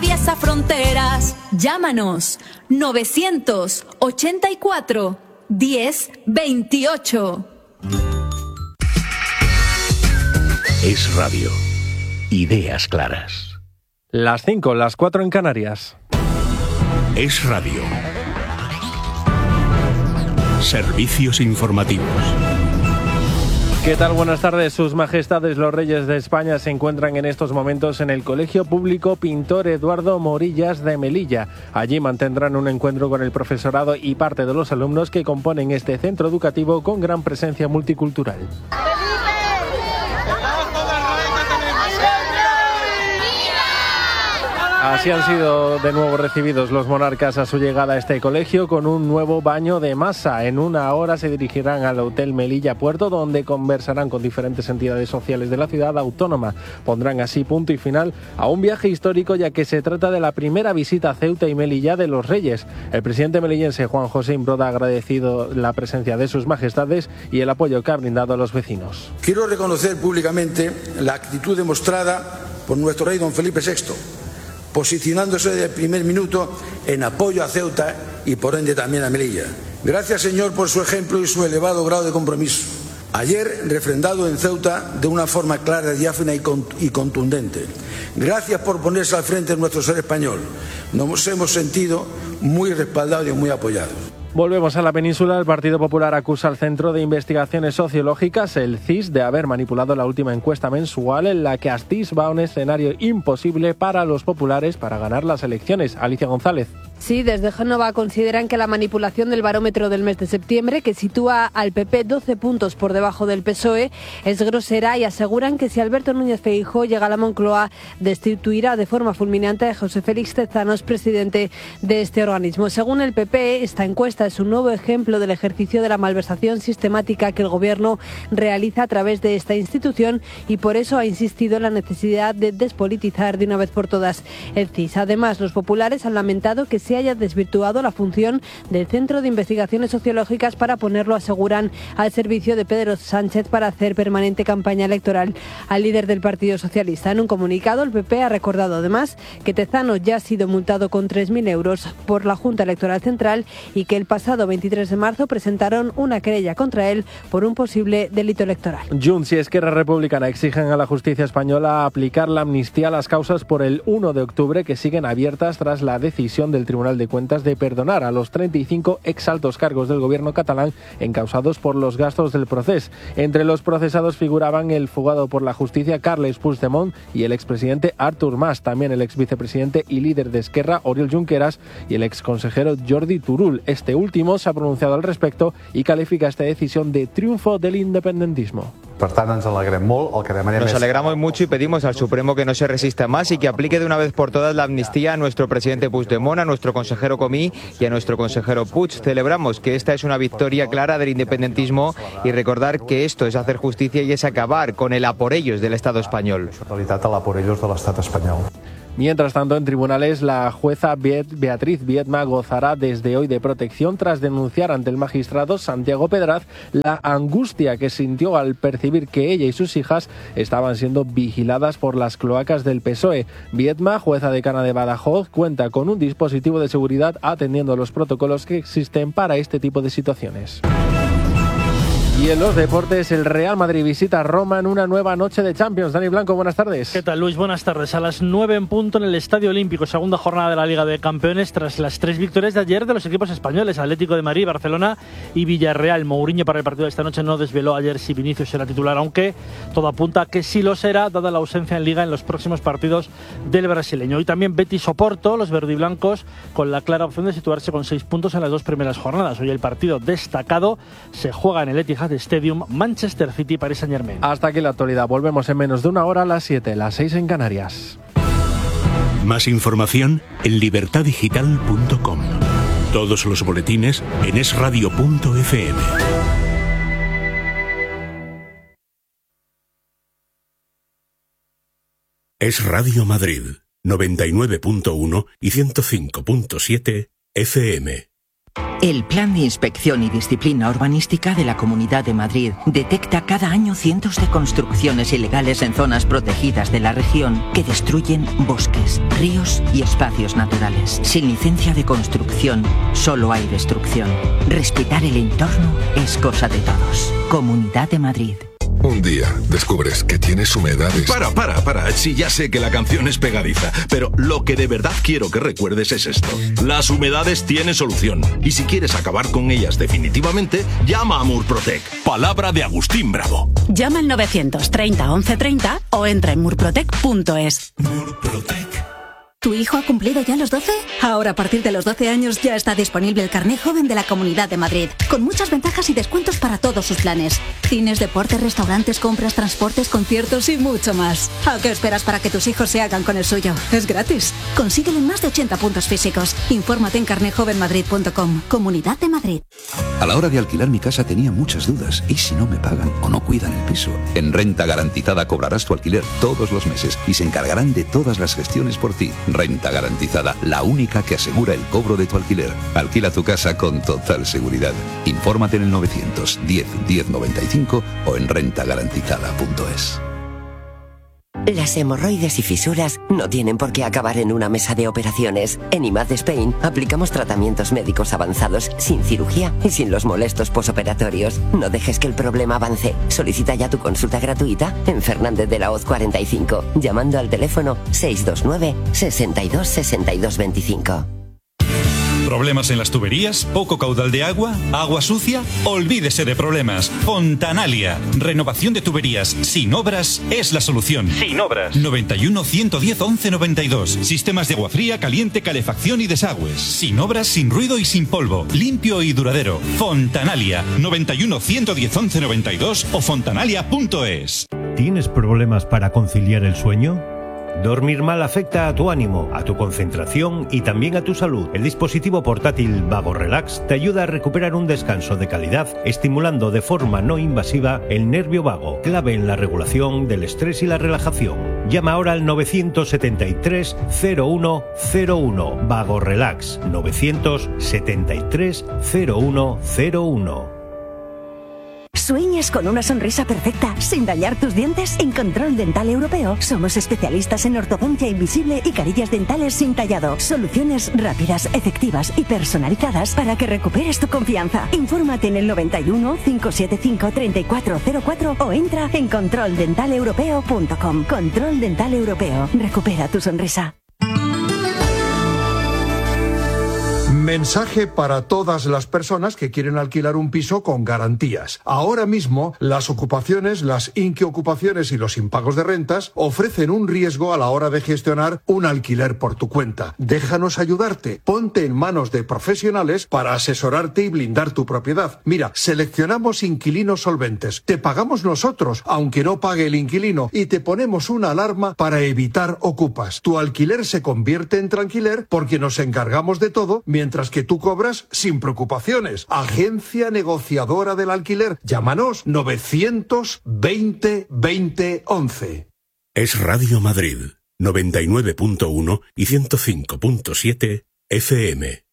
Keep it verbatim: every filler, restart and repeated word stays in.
atraviesa fronteras. Llámanos novecientos ochenta y cuatro diez veintiocho. Es Radio. Ideas claras. Las cinco, las cuatro en Canarias. Es Radio. Servicios informativos. ¿Qué tal? Buenas tardes. Sus Majestades los Reyes de España se encuentran en estos momentos en el Colegio Público Pintor Eduardo Morillas de Melilla. Allí mantendrán un encuentro con el profesorado y parte de los alumnos que componen este centro educativo con gran presencia multicultural. Así han sido de nuevo recibidos los monarcas a su llegada a este colegio con un nuevo baño de masa. En una hora se dirigirán al Hotel Melilla Puerto, donde conversarán con diferentes entidades sociales de la ciudad autónoma. Pondrán así punto y final a un viaje histórico, ya que se trata de la primera visita a Ceuta y Melilla de los Reyes. El presidente melillense Juan José Imbroda ha agradecido la presencia de sus majestades y el apoyo que ha brindado a los vecinos. Quiero reconocer públicamente la actitud demostrada por nuestro rey don Felipe sexto, posicionándose desde el primer minuto en apoyo a Ceuta y por ende también a Melilla. Gracias, señor, por su ejemplo y su elevado grado de compromiso. Ayer refrendado en Ceuta de una forma clara, diáfana y contundente. Gracias por ponerse al frente de nuestro ser español. Nos hemos sentido muy respaldados y muy apoyados. Volvemos a la península. El Partido Popular acusa al Centro de Investigaciones Sociológicas, el C I S, de haber manipulado la última encuesta mensual en la que atisba un escenario imposible para los populares para ganar las elecciones. Alicia González. Sí, desde Génova consideran que la manipulación del barómetro del mes de septiembre, que sitúa al P P doce puntos por debajo del P S O E, es grosera y aseguran que si Alberto Núñez Feijóo llega a la Moncloa, destituirá de forma fulminante a José Félix Tezanos, presidente de este organismo. Según el P P, esta encuesta es un nuevo ejemplo del ejercicio de la malversación sistemática que el Gobierno realiza a través de esta institución y por eso ha insistido en la necesidad de despolitizar de una vez por todas el C I S. Además, los populares han lamentado que se haya desvirtuado la función del Centro de Investigaciones Sociológicas para ponerlo, aseguran, al servicio de Pedro Sánchez para hacer permanente campaña electoral al líder del Partido Socialista. En un comunicado, el P P ha recordado además que Tezanos ya ha sido multado con tres mil euros por la Junta Electoral Central y que el pasado veintitrés de marzo presentaron una querella contra él por un posible delito electoral. Junts y Esquerra Republicana exigen a la justicia española aplicar la amnistía a las causas por el uno de octubre que siguen abiertas tras la decisión del Tribunal de Cuentas de perdonar a los treinta y cinco exaltos cargos del gobierno catalán encausados por los gastos del proceso. Entre los procesados figuraban el fugado por la justicia Carles Puigdemont y el expresidente Artur Mas, también el exvicepresidente y líder de Esquerra Oriol Junqueras y el exconsejero Jordi Turull. Este último se ha pronunciado al respecto y califica esta decisión de triunfo del independentismo. Nos alegramos mucho y pedimos al Supremo que no se resista más y que aplique de una vez por todas la amnistía a nuestro presidente Puigdemont, a nuestro consejero Comí y a nuestro consejero Puig. Celebramos que esta es una victoria clara del independentismo y recordar que esto es hacer justicia y es acabar con el a por ellos del Estado español. Mientras tanto, en tribunales, la jueza Beatriz Viedma gozará desde hoy de protección tras denunciar ante el magistrado Santiago Pedraz la angustia que sintió al percibir que ella y sus hijas estaban siendo vigiladas por las cloacas del P S O E. Viedma, jueza decana de Badajoz, cuenta con un dispositivo de seguridad atendiendo a los protocolos que existen para este tipo de situaciones. Y en los deportes, el Real Madrid visita Roma en una nueva noche de Champions. Dani Blanco, buenas tardes. ¿Qué tal, Luis? Buenas tardes. A las nueve en punto en el Estadio Olímpico, segunda jornada de la Liga de Campeones tras las tres victorias de ayer de los equipos españoles, Atlético de Madrid, Barcelona y Villarreal. Mourinho para el partido de esta noche no desveló ayer si Vinicius será titular, aunque todo apunta a que sí lo será, dada la ausencia en Liga en los próximos partidos del brasileño. Y también Betis Oporto, los verdiblancos, con la clara opción de situarse con seis puntos en las dos primeras jornadas. Hoy el partido destacado se juega en el Etihad Stadium, Manchester City, Paris Saint-Germain. Hasta aquí la actualidad. Volvemos en menos de una hora a las siete, las seis en Canarias. Más información en libertad digital punto com. Todos los boletines en es radio punto efe eme. Es Radio Madrid, noventa y nueve punto uno y ciento cinco punto siete efe eme. El Plan de Inspección y Disciplina Urbanística de la Comunidad de Madrid detecta cada año cientos de construcciones ilegales en zonas protegidas de la región que destruyen bosques, ríos y espacios naturales. Sin licencia de construcción, solo hay destrucción. Respetar el entorno es cosa de todos. Comunidad de Madrid. Un día descubres que tienes humedades. Para, para, para. Sí, ya sé que la canción es pegadiza, pero lo que de verdad quiero que recuerdes es esto. Las humedades tienen solución. Y si quieres acabar con ellas definitivamente, llama a Murprotec. Palabra de Agustín Bravo. Llama al novecientos treinta once treinta o entra en murprotec punto es. Murprotec. ¿Tu hijo ha cumplido ya los doce? Ahora, a partir de los doce años, ya está disponible el carné joven de la Comunidad de Madrid, con muchas ventajas y descuentos para todos sus planes. Cines, deportes, restaurantes, compras, transportes, conciertos y mucho más. ¿A qué esperas para que tus hijos se hagan con el suyo? Es gratis. Consíguelo en más de ochenta puntos físicos. Infórmate en carné joven madrid punto com. Comunidad de Madrid. A la hora de alquilar mi casa tenía muchas dudas. ¿Y si no me pagan o no cuidan el piso? En Renta Garantizada cobrarás tu alquiler todos los meses y se encargarán de todas las gestiones por ti. Renta Garantizada, la única que asegura el cobro de tu alquiler. Alquila tu casa con total seguridad. Infórmate en el novecientos diez diez noventa y cinco o en renta garantizada punto es. Las hemorroides y fisuras no tienen por qué acabar en una mesa de operaciones. En I M A D Spain aplicamos tratamientos médicos avanzados sin cirugía y sin los molestos posoperatorios. No dejes que el problema avance. Solicita ya tu consulta gratuita en Fernández de la Hoz cuarenta y cinco, llamando al teléfono seis dos nueve, sesenta y dos, sesenta y dos veinticinco. ¿Problemas en las tuberías? ¿Poco caudal de agua? ¿Agua sucia? Olvídese de problemas. Fontanalia. Renovación de tuberías sin obras es la solución. Sin obras. noventa y uno, ciento diez, once noventa y dos. Sistemas de agua fría, caliente, calefacción y desagües. Sin obras, sin ruido y sin polvo. Limpio y duradero. Fontanalia. noventa y uno, ciento diez, once noventa y dos o fontanalia punto es. ¿Tienes problemas para conciliar el sueño? Dormir mal afecta a tu ánimo, a tu concentración y también a tu salud. El dispositivo portátil Vago Relax te ayuda a recuperar un descanso de calidad, estimulando de forma no invasiva el nervio vago, clave en la regulación del estrés y la relajación. Llama ahora al novecientos setenta y tres, cero uno cero uno. Vago Relax, novecientos setenta y tres, cero uno cero uno. ¿Sueñas con una sonrisa perfecta sin dañar tus dientes? En Control Dental Europeo somos especialistas en ortodoncia invisible y carillas dentales sin tallado. Soluciones rápidas, efectivas y personalizadas para que recuperes tu confianza. Infórmate en el noventa y uno, cinco siete cinco, treinta y cuatro cero cuatro o entra en control dental europeo punto com. Control Dental Europeo. Recupera tu sonrisa. Mensaje para todas las personas que quieren alquilar un piso con garantías. Ahora mismo, las ocupaciones, las inquiocupaciones y los impagos de rentas ofrecen un riesgo a la hora de gestionar un alquiler por tu cuenta. Déjanos ayudarte. Ponte en manos de profesionales para asesorarte y blindar tu propiedad. Mira, seleccionamos inquilinos solventes. Te pagamos nosotros, aunque no pague el inquilino, y te ponemos una alarma para evitar ocupas. Tu alquiler se convierte en tranquiler porque nos encargamos de todo, mientras que tú cobras sin preocupaciones. Agencia negociadora del alquiler. Llámanos novecientos veinte, veinte, once. Es Radio Madrid, noventa y nueve punto uno y ciento cinco punto siete F M.